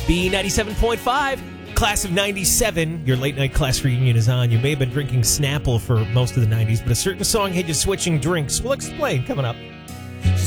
B97.5, class of 97. Your late night class reunion is on. You may have been drinking Snapple for most of the 90s, but a certain song had you switching drinks. We'll explain coming up.